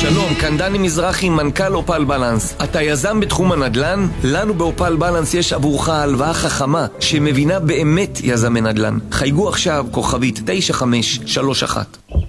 שלום, כאן דני מזרחי, מנכ"ל אופל בלנס. אתה יזם בתחום הנדל"ן? לנו באופל בלנס יש עבורך הלוואה חכמה שמבינה באמת יזמי נדל"ן. חייגו עכשיו כוכבית 9531.